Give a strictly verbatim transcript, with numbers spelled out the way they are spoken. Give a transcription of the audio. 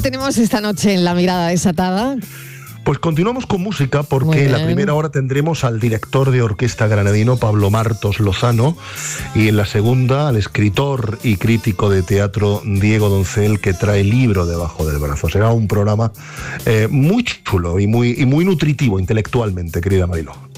tenemos esta noche en La Mirada Desatada? Pues continuamos con música porque en la primera hora tendremos al director de orquesta granadino Pablo Martos Lozano y en la segunda al escritor y crítico de teatro Diego Doncel, que trae el libro debajo del brazo. Será un programa eh, muy chulo y muy, y muy nutritivo intelectualmente, querida Mariló.